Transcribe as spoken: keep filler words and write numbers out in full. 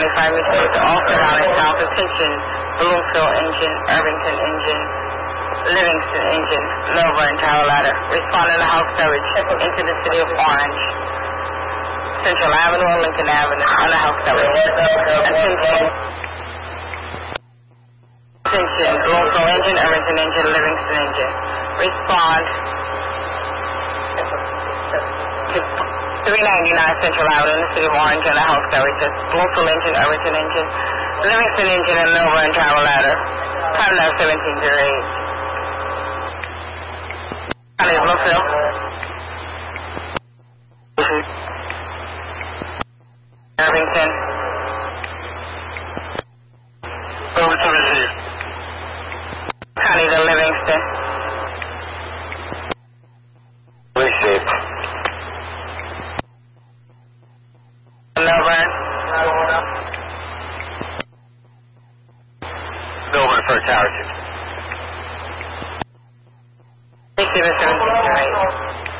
County Fire Missions, Austin Valley, South Attention, Bloomfield Engine, Irvington Engine, Livingston Engine, Nova and Tower Ladder. Responding to house coverage into the city of Orange, Central Avenue and Lincoln Avenue on the house coverage. Attention. Attention, Bloomfield Engine, Irvington Engine, Livingston Engine. Respond to three ninety-nine Central Avenue in the city of Orange on the house coverage. That's Bloomfield Engine, Irvington Engine, Livingston Engine, and Nova and Tower Ladder. Contact seventeen oh eight. County of Bloomfield. Irvington. Irvington received. County of Livingston. Received. Melbourne. Melbourne for Tower. Receiver seventeen oh eight.